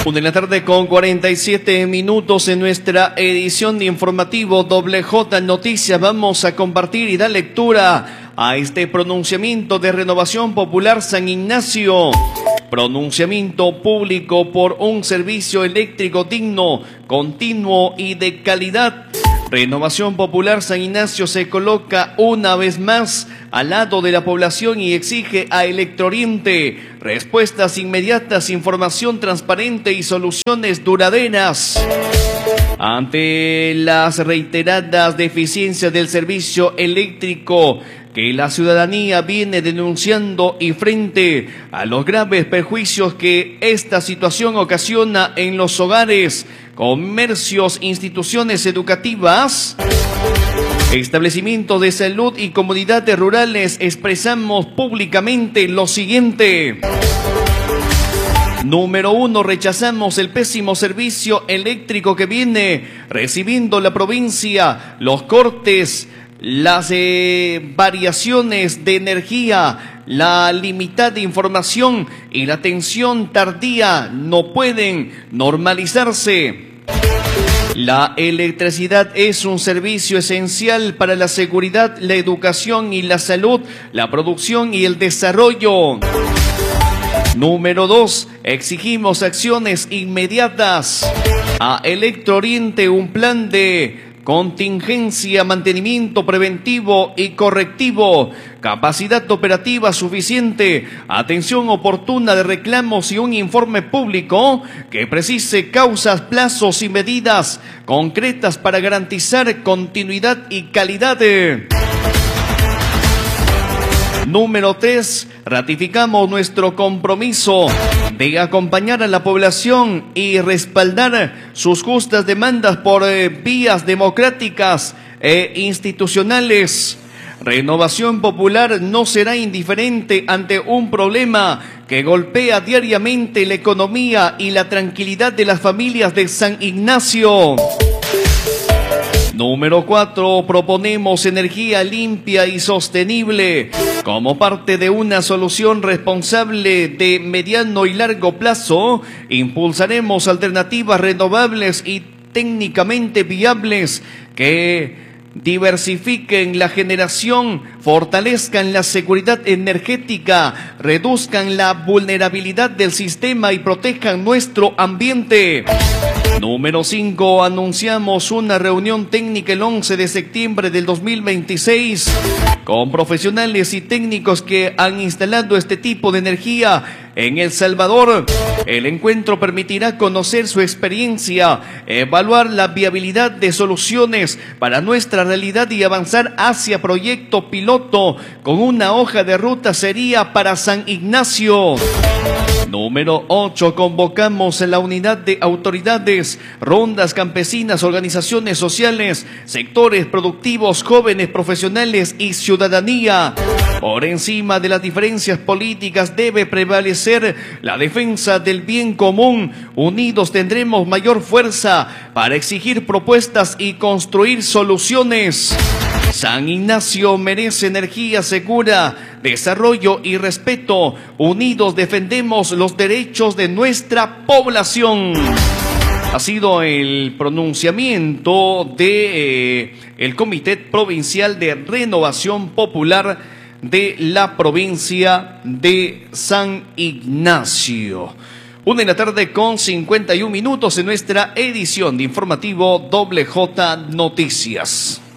Una de la tarde con 47 minutos en nuestra edición de informativo WJ Noticias. Vamos a compartir y dar lectura a este pronunciamiento de Renovación Popular San Ignacio. Pronunciamiento público por un servicio eléctrico digno, continuo y de calidad. Renovación Popular San Ignacio se coloca una vez más al lado de la población y exige a Electrooriente respuestas inmediatas, información transparente y soluciones duraderas. Ante las reiteradas deficiencias del servicio eléctrico que la ciudadanía viene denunciando y frente a los graves perjuicios que esta situación ocasiona en los hogares, comercios, instituciones educativas, establecimientos de salud y comunidades rurales, expresamos públicamente lo siguiente. Número 1, rechazamos el pésimo servicio eléctrico que viene recibiendo la provincia, los cortes, las variaciones de energía, la limitada información y la atención tardía no pueden normalizarse. La electricidad es un servicio esencial para la seguridad, la educación y la salud, la producción y el desarrollo. Número 2, exigimos acciones inmediatas. A Electrooriente un plan de contingencia, mantenimiento preventivo y correctivo, capacidad operativa suficiente, atención oportuna de reclamos y un informe público que precise causas, plazos y medidas concretas para garantizar continuidad y calidad. Número 3, ratificamos nuestro compromiso de acompañar a la población y respaldar sus justas demandas por vías democráticas e institucionales. Renovación Popular no será indiferente ante un problema que golpea diariamente la economía y la tranquilidad de las familias de San Ignacio. Número 4, proponemos energía limpia y sostenible. Como parte de una solución responsable de mediano y largo plazo, impulsaremos alternativas renovables y técnicamente viables que diversifiquen la generación, fortalezcan la seguridad energética, reduzcan la vulnerabilidad del sistema y protejan nuestro ambiente. Número 5, anunciamos una reunión técnica el 11 de septiembre del 2026 con profesionales y técnicos que han instalado este tipo de energía en El Salvador. El encuentro permitirá conocer su experiencia, evaluar la viabilidad de soluciones para nuestra realidad y avanzar hacia proyecto piloto con una hoja de ruta sería para San Ignacio. Número 8, convocamos a la unidad de autoridades, rondas campesinas, organizaciones sociales, sectores productivos, jóvenes, profesionales y ciudadanía. Por encima de las diferencias políticas debe prevalecer la defensa del bien común. Unidos tendremos mayor fuerza para exigir propuestas y construir soluciones. San Ignacio merece energía segura, desarrollo y respeto. Unidos defendemos los derechos de nuestra población. Ha sido el pronunciamiento de el Comité Provincial de Renovación Popular de la provincia de San Ignacio. 1 de la tarde con 51 minutos en nuestra edición de informativo WJ Noticias.